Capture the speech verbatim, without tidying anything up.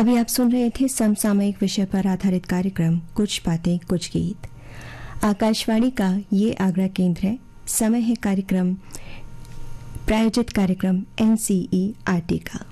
अभी आप सुन रहे थे समसामयिक विषय पर आधारित कार्यक्रम कुछ बातें कुछ गीत। आकाशवाणी का ये आगरा केंद्र है। समय है कार्यक्रम प्रायोजित कार्यक्रम एनसीईआरटी का।